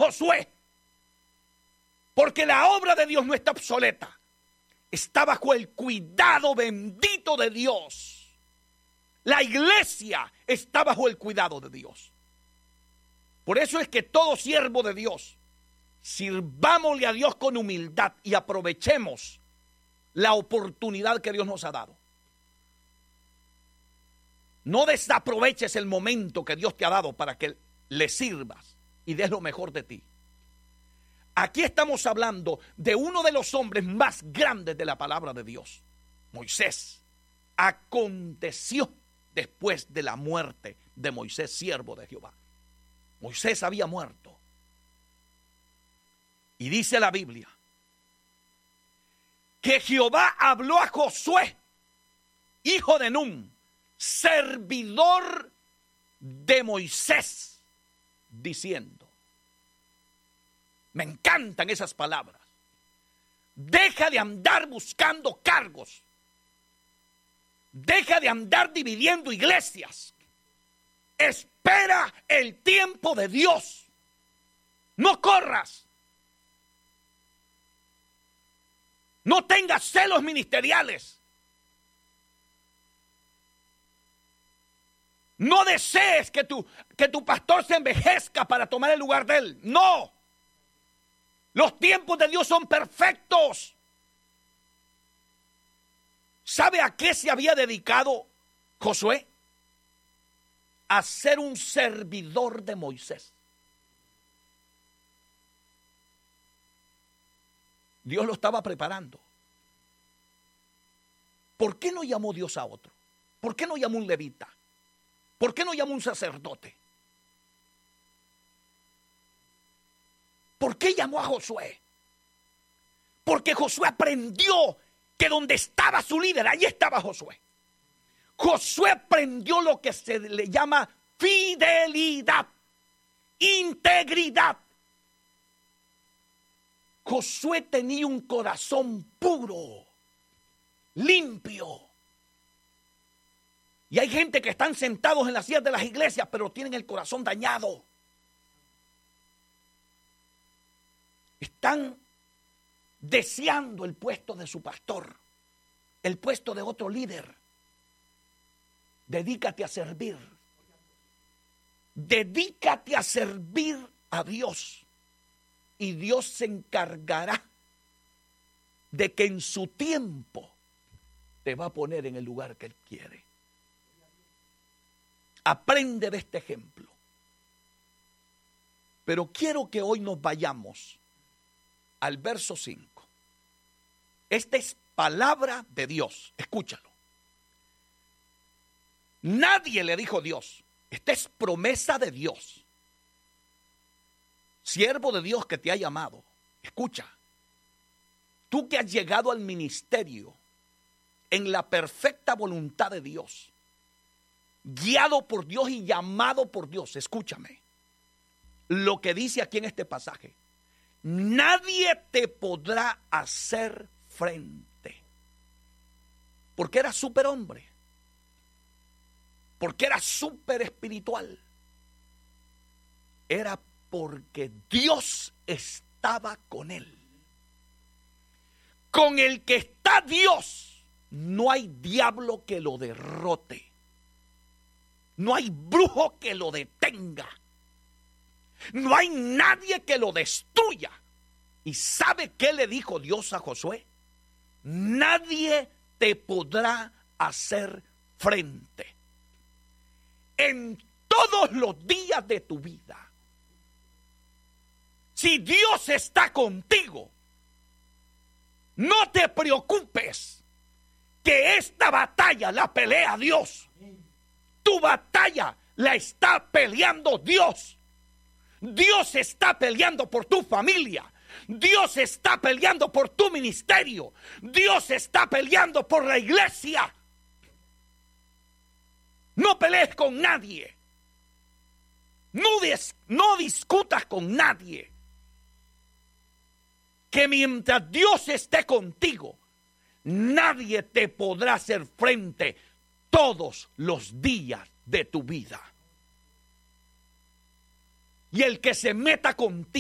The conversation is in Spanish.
Josué, porque la obra de Dios no está obsoleta, está bajo el cuidado bendito de Dios. La iglesia está bajo el cuidado de Dios. Por eso es que todo siervo de Dios, sirvámosle a Dios con humildad y aprovechemos la oportunidad que Dios nos ha dado. No desaproveches el momento que Dios te ha dado para que le sirvas y des lo mejor de ti. Aquí estamos hablando de uno de los hombres más grandes de la palabra de Dios, Moisés. Aconteció después de la muerte de Moisés, siervo de Jehová. Moisés había muerto. Y dice la Biblia que Jehová habló a Josué, hijo de Nun, servidor de Moisés, diciendo, me encantan esas palabras, deja de andar buscando cargos, deja de andar dividiendo iglesias, espera el tiempo de Dios, no corras, no tengas celos ministeriales, no desees que tu pastor se envejezca para tomar el lugar de él. No. Los tiempos de Dios son perfectos. ¿Sabe a qué se había dedicado Josué? A ser un servidor de Moisés. Dios lo estaba preparando. ¿Por qué no llamó Dios a otro? ¿Por qué no llamó un levita? ¿Por qué no llamó un sacerdote? ¿Por qué llamó a Josué? Porque Josué aprendió que donde estaba su líder, allí estaba Josué. Josué aprendió lo que se le llama fidelidad, integridad. Josué tenía un corazón puro, limpio. Y hay gente que están sentados en las sillas de las iglesias, pero tienen el corazón dañado. Están deseando el puesto de su pastor, el puesto de otro líder. Dedícate a servir. Dedícate a servir a Dios. Y Dios se encargará de que en su tiempo te va a poner en el lugar que Él quiere. Aprende de este ejemplo. Pero quiero que hoy nos vayamos al verso 5. Esta es palabra de Dios. Escúchalo. Nadie le dijo Dios. Esta es promesa de Dios. Siervo de Dios que te ha llamado. Escucha. Tú que has llegado al ministerio en la perfecta voluntad de Dios, guiado por Dios y llamado por Dios. Escúchame lo que dice aquí en este pasaje. Nadie te podrá hacer frente. Porque era superhombre. Porque era super espiritual. Era porque Dios estaba con él. Con el que está Dios, no hay diablo que lo derrote. No hay brujo que lo detenga. No hay nadie que lo destruya. ¿Y sabe qué le dijo Dios a Josué? Nadie te podrá hacer frente. En todos los días de tu vida. Si Dios está contigo, no te preocupes que esta batalla la pelea Dios. Tu batalla la está peleando Dios. Dios está peleando por tu familia. Dios está peleando por tu ministerio. Dios está peleando por la iglesia. No pelees con nadie. No discutas con nadie. Que mientras Dios esté contigo, nadie te podrá hacer frente todos los días de tu vida. Y el que se meta contigo